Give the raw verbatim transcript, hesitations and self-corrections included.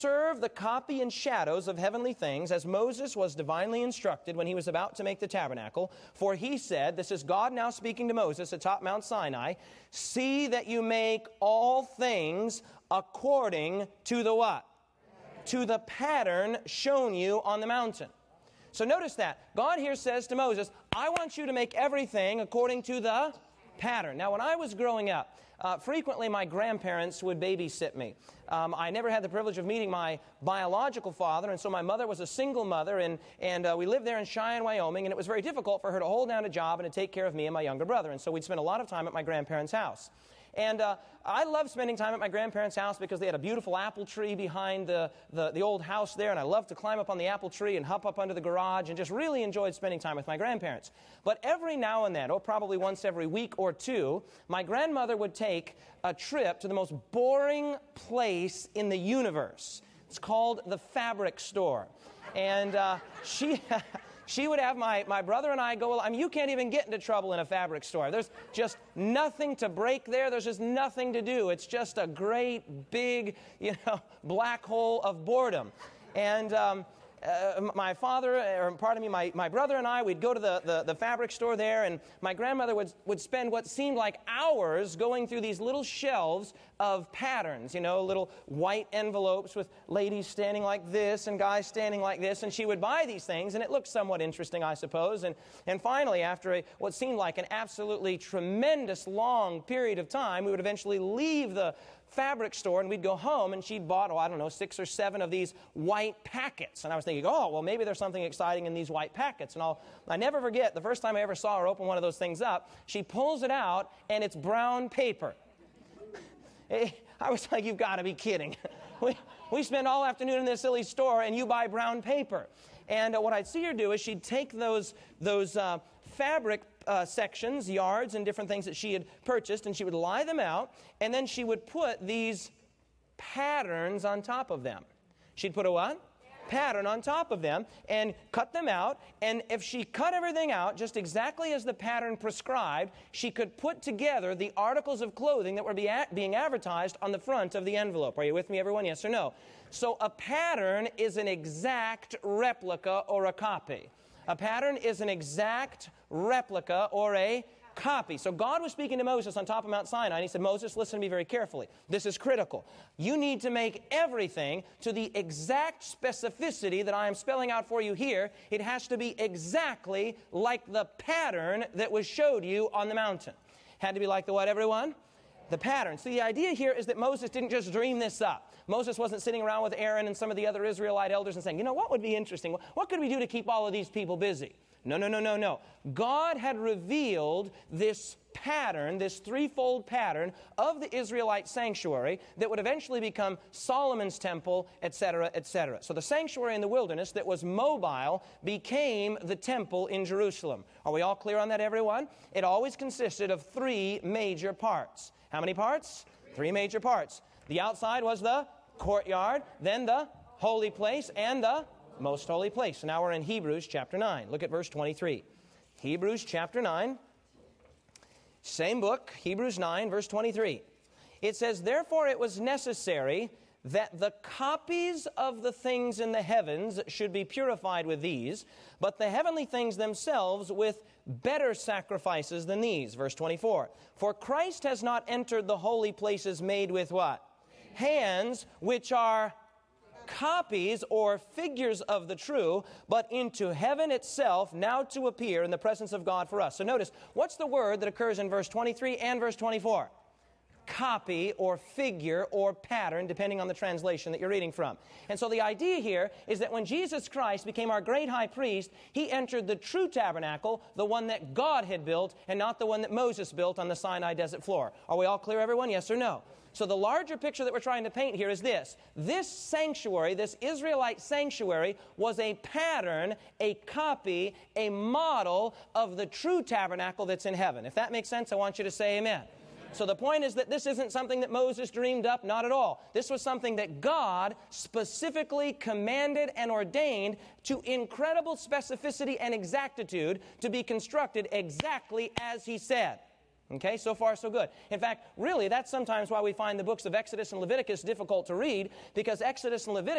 Serve the copy and shadows of heavenly things, as Moses was divinely instructed when he was about to make the tabernacle. For he said, this is God now speaking to Moses atop Mount Sinai, see that you make all things according to the what? To the pattern shown you on the mountain. So notice that. God here says to Moses, I want you to make everything according to the pattern. Now, when I was growing up, Uh, frequently my grandparents would babysit me. Um, I never had the privilege of meeting my biological father, and so my mother was a single mother, and, and uh, we lived there in Cheyenne, Wyoming, and it was very difficult for her to hold down a job and to take care of me and my younger brother, and so we'd spend a lot of time at my grandparents' house. And uh, I loved spending time at my grandparents' house because they had a beautiful apple tree behind the, the, the old house there, and I loved to climb up on the apple tree and hop up under the garage and just really enjoyed spending time with my grandparents. But every now and then, oh, probably once every week or two, my grandmother would take a trip to the most boring place in the universe. It's called the fabric store. And uh, she... She would have my, my brother and I go, I mean, you can't even get into trouble in a fabric store. There's just nothing to break there. There's just nothing to do. It's just a great, big, you know, black hole of boredom. And um, uh, my father, or pardon me, my, my brother and I, we'd go to the, the, the fabric store there, and my grandmother would, would spend what seemed like hours going through these little shelves of patterns, you know, little white envelopes with ladies standing like this and guys standing like this, and she would buy these things, and it looked somewhat interesting, I suppose. And, and finally, after a, what seemed like an absolutely tremendous long period of time, we would eventually leave the fabric store, and we'd go home, and she'd bought, oh, I don't know, six or seven of these white packets. And I was thinking, oh, well, maybe there's something exciting in these white packets. And I'll, I never forget, the first time I ever saw her open one of those things up, she pulls it out, and it's brown paper. I was like, you've got to be kidding. we, we spend all afternoon in this silly store, and you buy brown paper. And uh, what I'd see her do is she'd take those, those uh, fabric uh, sections, yards, and different things that she had purchased, and she would lie them out, and then she would put these patterns on top of them. She'd put a what? Pattern on top of them and cut them out, and if she cut everything out just exactly as the pattern prescribed, she could put together the articles of clothing that were be a- being advertised on the front of the envelope. Are you with me, everyone? Yes or no? So a pattern is an exact replica or a copy. A pattern is an exact replica or a copy. So God was speaking to Moses on top of Mount Sinai, and he said, Moses, listen to me very carefully. This is critical. You need to make everything to the exact specificity that I am spelling out for you here. It has to be exactly like the pattern that was showed you on the mountain. Had to be like the what, everyone? The pattern. So the idea here is that Moses didn't just dream this up. Moses wasn't sitting around with Aaron and some of the other Israelite elders and saying, you know, what would be interesting? What could we do to keep all of these people busy? No, no, no, no, no. God had revealed this pattern, this threefold pattern of the Israelite sanctuary that would eventually become Solomon's temple, et cetera, et cetera. So the sanctuary in the wilderness that was mobile became the temple in Jerusalem. Are we all clear on that, everyone? It always consisted of three major parts. How many parts? Three major parts. The outside was the courtyard, then the holy place, and the most holy place. So now we're in Hebrews chapter nine. Look at verse twenty-three. Hebrews chapter nine. Same book, Hebrews nine, verse twenty-three. It says, therefore it was necessary that the copies of the things in the heavens should be purified with these, but the heavenly things themselves with better sacrifices than these. Verse twenty-four. For Christ has not entered the holy places made with what? Hands, which are copies or figures of the true, but into heaven itself, now to appear in the presence of God for us. So notice, what's the word that occurs in verse twenty-three and verse twenty-four? Copy or figure or pattern, depending on the translation that you're reading from. And so the idea here is that when Jesus Christ became our great high priest, he entered the true tabernacle, the one that God had built, and not the one that Moses built on the Sinai desert floor. Are we all clear, everyone? Yes or no? So the larger picture that we're trying to paint here is this. This sanctuary, this Israelite sanctuary, was a pattern, a copy, a model of the true tabernacle that's in heaven. If that makes sense, I want you to say amen. So the point is that this isn't something that Moses dreamed up, not at all. This was something that God specifically commanded and ordained to incredible specificity and exactitude to be constructed exactly as he said. Okay, so far so good. In fact, really, that's sometimes why we find the books of Exodus and Leviticus difficult to read, because Exodus and Leviticus